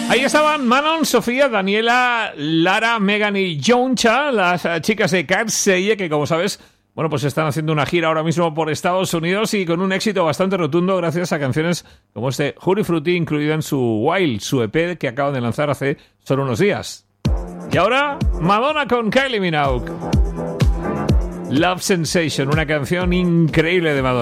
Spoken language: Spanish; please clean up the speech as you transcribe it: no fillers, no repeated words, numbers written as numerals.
Ahí estaban Manon, Sofía, Daniela, Lara, Megan y Joncha, las chicas de Katseye, que como sabes, bueno, pues están haciendo una gira ahora mismo por Estados Unidos y con un éxito bastante rotundo gracias a canciones como este Huri Fruity, incluida en su Wild, su EP que acaban de lanzar hace solo unos días. Y ahora, Madonna con Kylie Minogue. Love Sensation, una canción increíble de Madonna.